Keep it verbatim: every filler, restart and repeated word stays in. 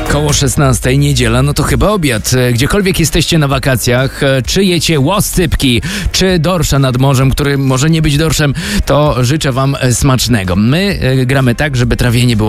Koło szesnastej, niedziela, no to chyba obiad. Gdziekolwiek jesteście na wakacjach, czy jecie łoscypki, czy dorsza nad morzem, który może nie być dorszem, to życzę wam smacznego. My gramy tak, żeby trawienie było